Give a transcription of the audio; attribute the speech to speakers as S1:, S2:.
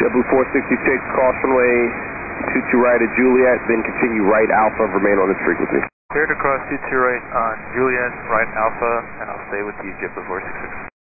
S1: JetBlue 466, cross runway 22 right at Juliet, then continue right Alpha, remain on this frequency.
S2: Cleared to cross 22 right on Juliet, right Alpha, and I'll stay with you, JetBlue 466.